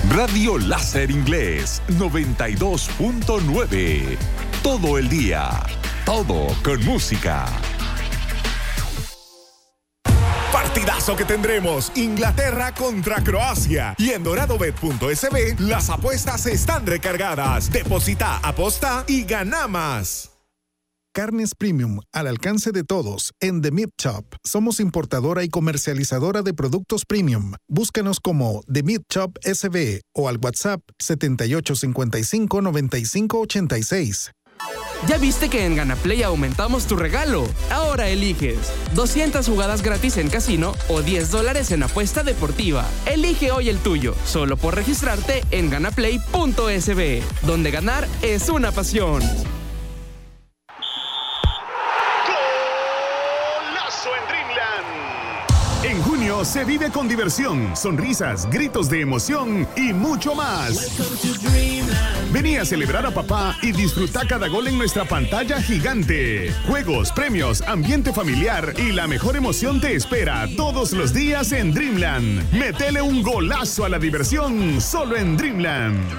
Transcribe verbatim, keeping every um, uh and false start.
Radio Láser Inglés noventa y dos punto nueve. Todo el día, todo con música. Partidazo que tendremos Inglaterra contra Croacia. Y en doradobet punto es be las apuestas están recargadas. Deposita, aposta y gana más. Carnes Premium, al alcance de todos, en The Meat Shop. Somos importadora y comercializadora de productos premium. Búscanos como The Meat Shop S B o al WhatsApp setenta y ocho cincuenta y cinco noventa y cinco ochenta y seis. ¿Ya viste que en GanaPlay aumentamos tu regalo? Ahora eliges doscientas jugadas gratis en casino o diez dólares en apuesta deportiva. Elige hoy el tuyo, solo por registrarte en ganaplay punto es be, donde ganar es una pasión. En junio se vive con diversión, sonrisas, gritos de emoción y mucho más. Vení a celebrar a papá y disfruta cada gol en nuestra pantalla gigante. Juegos, premios, ambiente familiar y la mejor emoción te espera todos los días en Dreamland. Metele un golazo a la diversión solo en Dreamland.